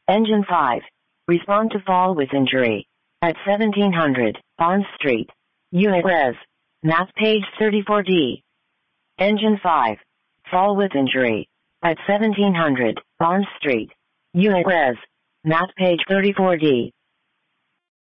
Engine 5. Respond to fall with injury. At 1700, Barnes Street. Unit Res. Map page 34D. Engine 5. Fall with injury. At 1700, Barnes Street. Unit Res. Map page 34D.